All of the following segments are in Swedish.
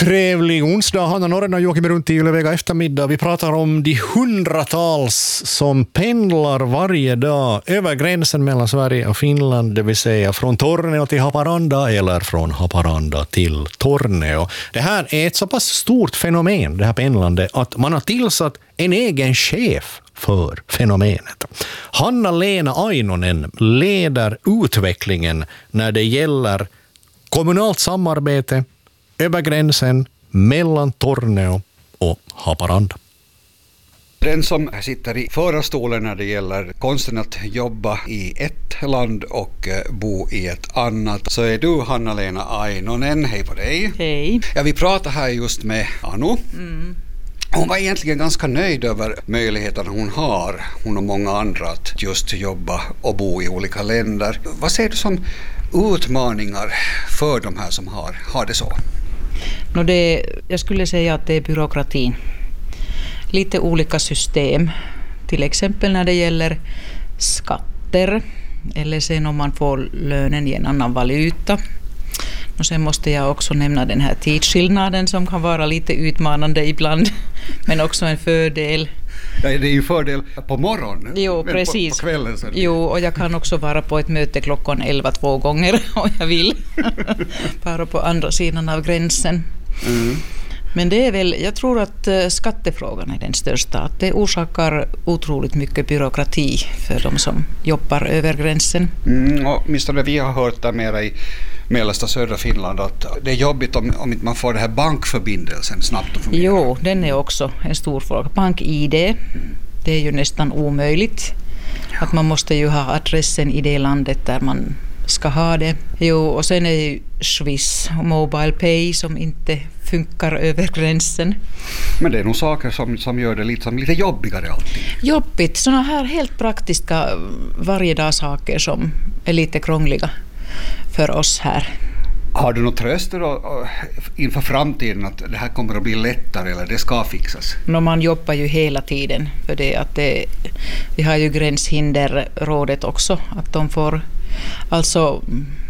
Trevlig onsdag, Hanna Norren och Joakim runt i Ylevega eftermiddag. Vi pratar om de hundratals som pendlar varje dag över gränsen mellan Sverige och Finland, det vill säga från Torneå till Haparanda eller från Haparanda till Torneå. Det här är ett så pass stort fenomen, det här pendlande, att man har tillsatt en egen chef för fenomenet. Hanna-Lena Ainonen leder utvecklingen när det gäller kommunalt samarbete över gränsen mellan Torneå och Haparanda. Den som sitter i förarstolen när det gäller konsten att jobba i ett land och bo i ett annat, så är du Hanna-Lena Ainonen. Hej på dig. Hej. Ja, vi pratar här just med Anu. Hon var egentligen ganska nöjd över möjligheterna hon och många andra, att just jobba och bo i olika länder. Vad ser du som utmaningar för de här som har det så? Jag skulle säga att det är byråkratin. Lite olika system. Till exempel när det gäller skatter. Eller sen om man får lönen i en annan valuta. Och sen måste jag också nämna den här tidsskillnaden som kan vara lite utmanande ibland. Men också en fördel. Ja, det är ju fördel på morgonen. Jo, precis. På kvällen. Så jo, och jag kan också vara på ett möte klockan 11 2 gånger om jag vill. Bara på andra sidan av gränsen. Men det är väl, jag tror att skattefrågan är den största. Att det orsakar otroligt mycket byråkrati för de som jobbar över gränsen. Och åtminstone vi har hört där mera i mellersta södra Finland att det är jobbigt om inte man får den här bankförbindelsen snabbt att fungera. Jo, den är också en stor fråga. BankID, det är ju nästan omöjligt. Ja. Att man måste ju ha adressen i det landet där man ska ha det. Jo, och sen är ju Swiss och Mobile Pay som inte funkar över gränsen. Men det är nog saker som gör det lite jobbigare alltid. Jobbigt, sådana här helt praktiska varjedagssaker som är lite krångliga för oss här. Har du något tröst då inför framtiden att det här kommer att bli lättare eller det ska fixas? Man jobbar ju hela tiden för det att vi har ju Gränshinderrådet också, att de får alltså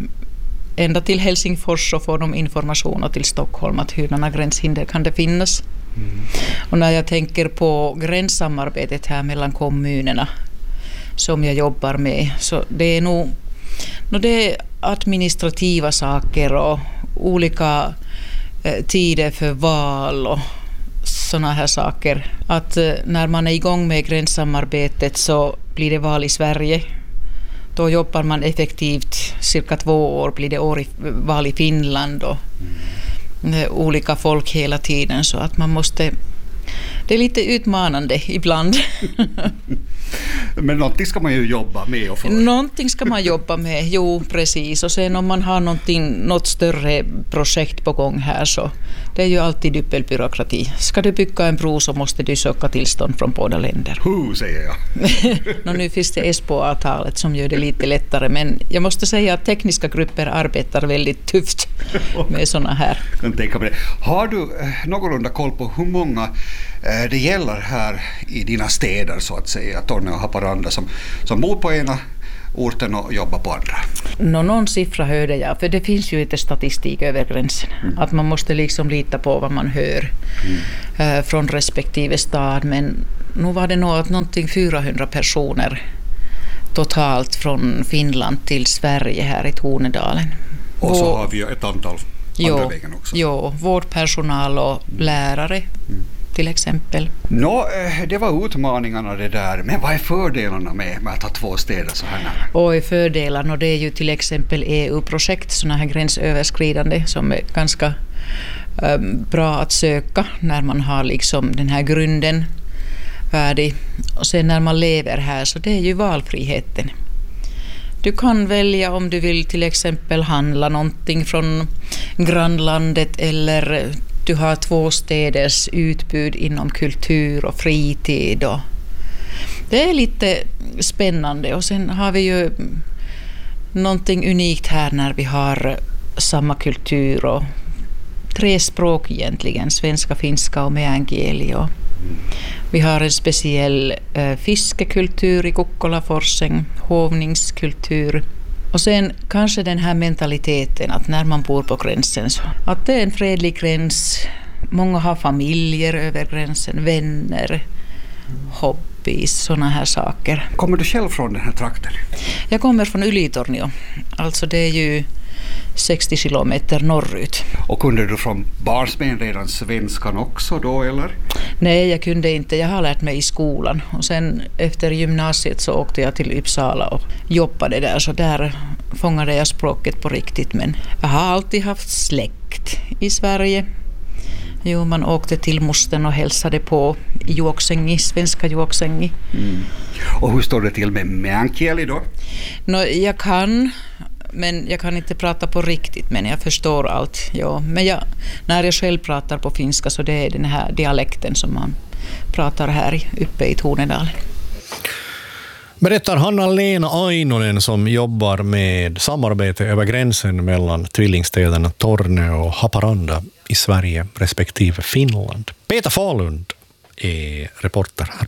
ända till Helsingfors så får de information och till Stockholm att hurdana gränshinder kan det finnas. Och när jag tänker på gränssamarbetet här mellan kommunerna som jag jobbar med, så det är nog det är administrativa saker och olika tider för val och såna här saker. Att när man är igång med gränssamarbetet så blir det val i Sverige. Då jobbar man effektivt, cirka 2 år blir det val i Finland och olika folk hela tiden, så att man måste, det är lite utmanande ibland. Men någonting ska man ju jobba med och för. Någonting ska man jobba med, jo precis. Och sen om man har något större projekt på gång här, så det är ju alltid dubbelbyråkrati. Ska du bygga en bro så måste du söka tillstånd från båda länder. Säger jag. Nu finns det Espoo-avtalet som gör det lite lättare, men jag måste säga att tekniska grupper arbetar väldigt tufft med såna här. Har du någorlunda koll på hur många det gäller här i dina städer så att säga, Torneå och Haparanda, som bor på ena orten och jobbar på andra? Någon siffra hörde jag, för det finns ju inte statistik över gränsen. Att man måste liksom lita på vad man hör från respektive stad, men nu var det nog att någonting 400 personer totalt från Finland till Sverige här i Tornedalen. Och så har vi ett antal andra vägen också. Jo, vårdpersonal och lärare till exempel. Det var utmaningarna det där, men vad är fördelarna med att ha 2 städer så här nära? Och fördelarna, det är ju till exempel EU-projekt, sådana här gränsöverskridande som är ganska bra att söka när man har liksom den här grunden färdig. Och sen när man lever här, så det är ju valfriheten. Du kan välja om du vill till exempel handla någonting från grannlandet, eller du har 2 städers utbud inom kultur och fritid. Och det är lite spännande. Och sen har vi ju någonting unikt här när vi har samma kultur och 3 språk egentligen, svenska, finska och meänkieli. Vi har en speciell fiskekultur i Kukkolaforsen, hovningskultur. Och sen kanske den här mentaliteten att när man bor på gränsen så att det är en fredlig gräns. Många har familjer över gränsen, vänner, hobbies, sådana här saker. Kommer du själv från den här trakten? Jag kommer från Ylitornio. Alltså det är ju 60 kilometer norrut. Och kunde du från barnsben redan svenskan också då, eller? Nej, jag kunde inte. Jag har lärt mig i skolan. Och sen efter gymnasiet så åkte jag till Uppsala och jobbade där. Så där fångade jag språket på riktigt. Men jag har alltid haft släkt i Sverige. Jo, man åkte till mosten och hälsade på Juoksengi, svenska Juoksengi. Och hur står det till med meänkieli då? Jag kan, men jag kan inte prata på riktigt, men jag förstår allt. Ja. Men när jag själv pratar på finska så det är den här dialekten som man pratar här uppe i Tornedalen. Berättar Hanna-Lena Ainonen som jobbar med samarbete över gränsen mellan tvillingstäderna Torneå och Haparanda i Sverige respektive Finland. Peter Falund är reporter här.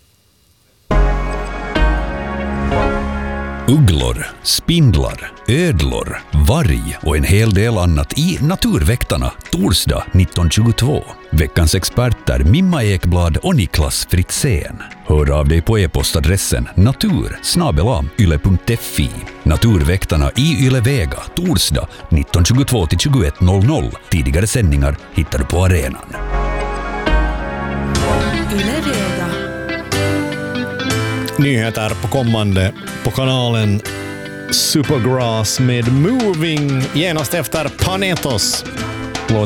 Ugglor, spindlar, ödlor, varg och en hel del annat i Naturväktarna torsdag 1922. Veckans experter Mimma Ekblad och Niklas Fritzén. Hör av dig på e-postadressen natur@yle.fi. Naturväktarna i Yle Vega torsdag 1922-21:00. Tidigare sändningar hittar du på arenan. Yle Vega. Nyheter på kommande på kanalen Supergrass med Moving genast efter Panetos.